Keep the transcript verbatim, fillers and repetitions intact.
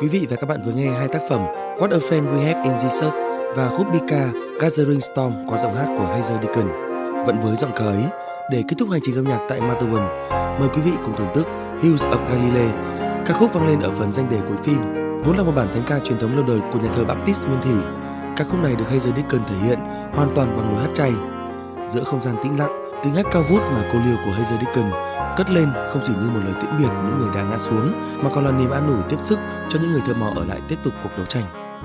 Quý vị và các bạn vừa nghe hai tác phẩm What a Friend We Have in Jesus và khúc bi ca Gathering Storm qua giọng hát của Hazel Deacon. Vẫn với giọng ca ấy, để kết thúc hành trình âm nhạc tại Matterhorn, mời quý vị cùng thưởng thức Hills of Galilee. Ca khúc vang lên ở phần danh đề cuối phim, vốn là một bản thánh ca truyền thống lâu đời của nhà thờ Baptist Nguyên Thủy. Ca khúc này được Hazel Deacon thể hiện hoàn toàn bằng lối hát chay. Giữa không gian tĩnh lặng, tiếng hát cao vút mà cô liêu của Hazel Deacon cất lên không chỉ như một lời tiễn biệt những người đang ngã xuống, mà còn là niềm an ủi tiếp sức cho những người thợ mỏ ở lại tiếp tục cuộc đấu tranh.